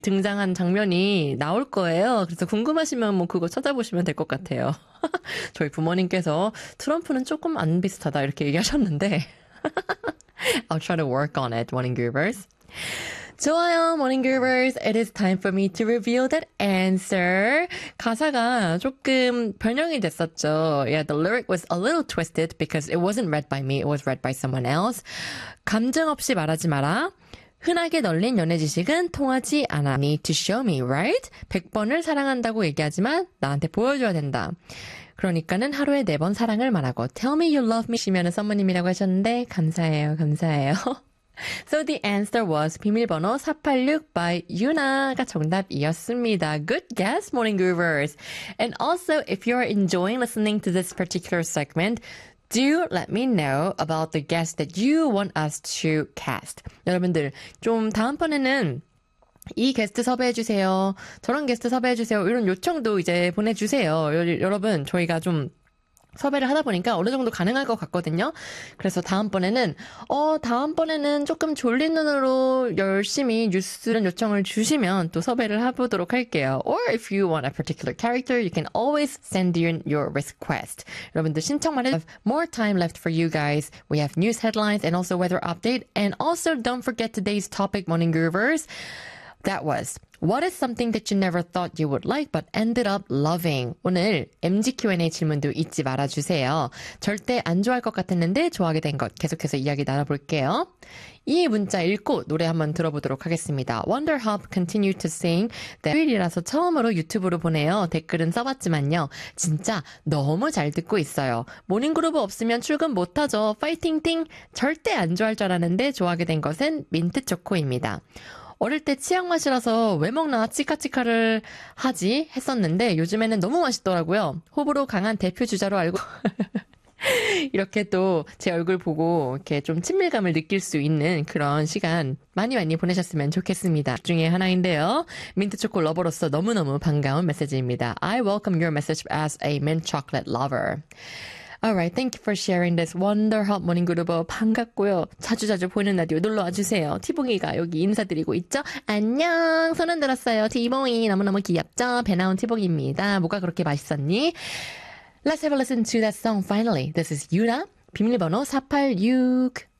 등장한 장면이 나올 거예요. 그래서 궁금하시면 뭐 그거 찾아보시면 될 것 같아요. 저희 부모님께서 트럼프는 조금 안 비슷하다 이렇게 얘기하셨는데 I'll try to work on it, Morning Groovers. 좋아요, Morning Groovers. It is time for me to reveal that answer. 가사가 조금 변형이 됐었죠. Yeah, the lyric was a little twisted because it wasn't read by me. It was read by someone else. 감정 없이 말하지 마라. 흔하게 널린 연애 지식은 통하지 않아. Need to show me, right? 100번을 사랑한다고 얘기하지만 나한테 보여줘야 된다. 그러니까는 하루에 4번 사랑을 말하고 Tell me you love me 시면은 썸머님이라고 하셨는데 감사해요. 감사해요. So the answer was 비밀번호 486 by 유나가 정답이었습니다. Good guess, Morning Groovers. And also, if you're enjoying listening to this particular segment, do let me know about the guest that you want us to cast. 여러분들, 좀 다음번에는 이 게스트 섭외해주세요. 저런 게스트 섭외해주세요. 이런 요청도 이제 보내주세요. 여러분, 저희가 좀 섭외를 하다 보니까 어느 정도 가능할 것 같거든요. 그래서 다음번에는 조금 졸린 눈으로 열심히 뉴스를 요청을 주시면 또 섭외를 해보도록 할게요. Or if you want a particular character, you can always send in your request. 여러분들 신청만 해주세요. More time left for you guys. We have news headlines and also weather update. And also don't forget today's topic, Morning Groovers. That was, what is something that you never thought you would like but ended up loving? 오늘 MG Q&A 질문도 잊지 말아주세요. 절대 안 좋아할 것 같았는데 좋아하게 된 것. 계속해서 이야기 나눠볼게요. 이 문자 읽고 노래 한번 들어보도록 하겠습니다. Wonderhop continue to sing. 토요일이라서 처음으로 유튜브로 보내요. 댓글은 써봤지만요. 진짜 너무 잘 듣고 있어요. 모닝그루브 없으면 출근 못하죠. 파이팅팅! 절대 안 좋아할 줄 알았는데 좋아하게 된 것은 민트초코입니다. 어릴 때 치약 맛이라서 왜 먹나 치카치카를 하지 했었는데 요즘에는 너무 맛있더라고요. 호불호 강한 대표 주자로 알고 이렇게 또 제 얼굴 보고 이렇게 좀 친밀감을 느낄 수 있는 그런 시간 많이 보내셨으면 좋겠습니다. 그 중에 하나인데요. 민트초코 러버로서 너무너무 반가운 메시지입니다. I welcome your message as a mint chocolate lover. Alright, thank you for sharing this. Wonderhop Morning Groove 반갑고요. 자주자주 보이는 라디오 놀러와 주세요. 티봉이가 여기 인사드리고 있죠? 안녕! 손 흔들었어요. 티봉이 너무너무 귀엽죠? 배 나온 티봉입니다. 뭐가 그렇게 맛있었니? Let's have a listen to that song finally. This is Yuna, 비밀번호 486.